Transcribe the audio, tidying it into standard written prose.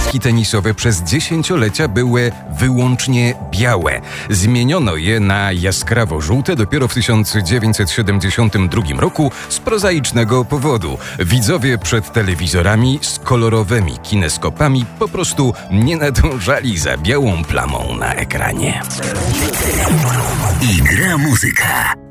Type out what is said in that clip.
boiski tenisowe przez dziesięciolecia były wyłącznie białe. Zmieniono je na jaskrawo-żółte dopiero w 1972 roku z prozaicznego powodu. Widzowie przed telewizorami z kolorowymi kineskopami po prostu nie nadążali za białą plamą na ekranie. I gra muzyka.